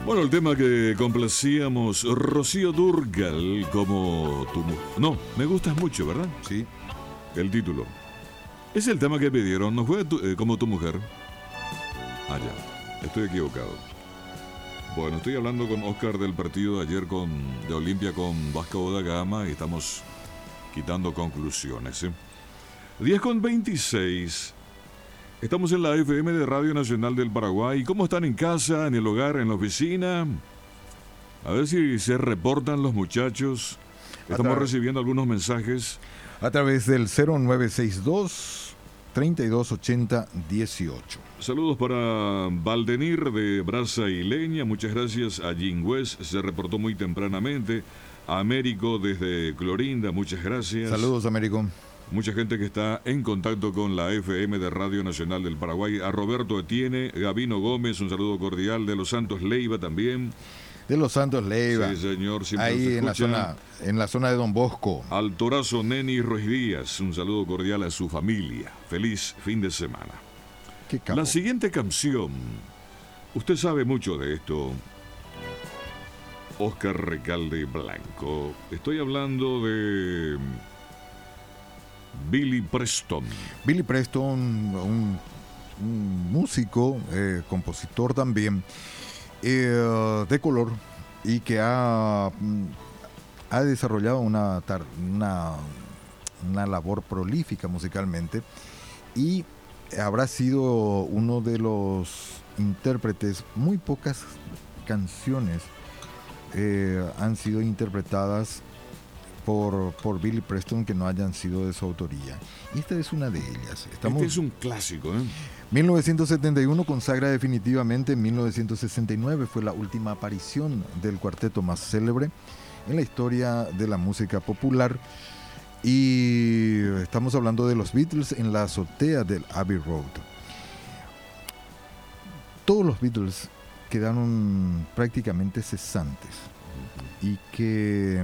Bueno, el tema que complacíamos, Rocío Dúrcal, como tu mujer. No, me gustas mucho, ¿verdad? Sí. El título. Es el tema que pidieron, ¿no fue como tu mujer? Ah, ya, estoy equivocado. Bueno, estoy hablando con Oscar del partido de ayer de Olimpia con Vasco da Gama y estamos quitando conclusiones. 10:26. Estamos en la FM de Radio Nacional del Paraguay. ¿Cómo están en casa, en el hogar, en la oficina? A ver si se reportan los muchachos. Estamos recibiendo algunos mensajes. A través del 0962 3280 18. Saludos para Valdenir de Brasa y Leña. Muchas gracias a Jingüez. Se reportó muy tempranamente. A Américo desde Clorinda. Muchas gracias. Saludos, Américo. Mucha gente que está en contacto con la FM de Radio Nacional del Paraguay. A Roberto Etienne, Gabino Gómez, un saludo cordial. De Los Santos Leiva también. De Los Santos Leiva. Sí, señor. Siempre ahí en la zona de Don Bosco. Al Torazo Neni Ruiz Díaz, un saludo cordial a su familia. Feliz fin de semana. Qué capo. La siguiente canción, usted sabe mucho de esto, Oscar Recalde Blanco. Estoy hablando de Billy Preston. Billy Preston, un músico, compositor también, de color, y que ha desarrollado una labor prolífica musicalmente, y habrá sido uno de los intérpretes. Muy pocas canciones han sido interpretadas por Billy Preston que no hayan sido de su autoría. Y esta es una de ellas. Este es un clásico, ¿eh? 1971 consagra definitivamente. En 1969 fue la última aparición del cuarteto más célebre en la historia de la música popular. Y estamos hablando de los Beatles en la azotea del Abbey Road. Todos los Beatles quedaron prácticamente cesantes, y que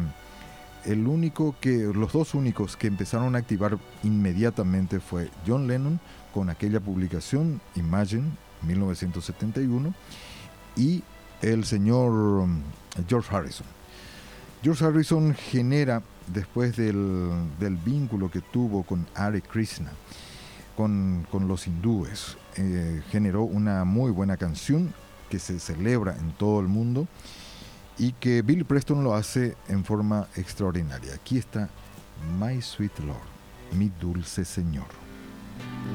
los dos únicos que empezaron a activar inmediatamente fue John Lennon con aquella publicación Imagine 1971 y el señor George Harrison. George Harrison genera, después del vínculo que tuvo con Hare Krishna, con los hindúes, generó una muy buena canción que se celebra en todo el mundo y que Billy Preston lo hace en forma extraordinaria. Aquí está My Sweet Lord, mi dulce Señor.